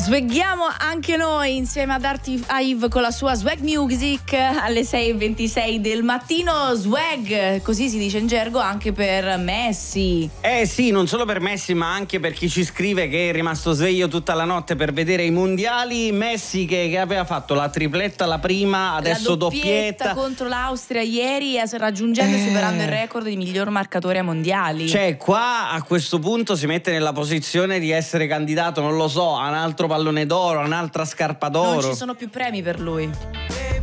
Swaghiamo anche noi insieme ad Artie Hive con la sua Swag Music alle 6:26 del mattino. Swag, così si dice in gergo anche per Messi. Sì, non solo per Messi, ma anche per chi ci scrive che è rimasto sveglio tutta la notte per vedere i mondiali. Messi che aveva fatto la tripletta la prima, adesso la doppietta contro l'Austria ieri, raggiungendo e superando il record di miglior marcatore ai mondiali. Cioè, qua a questo punto si mette nella posizione di essere candidato, non lo so, a un altro pallone d'oro, a un'altra scarpa d'oro. Non ci sono più premi per lui.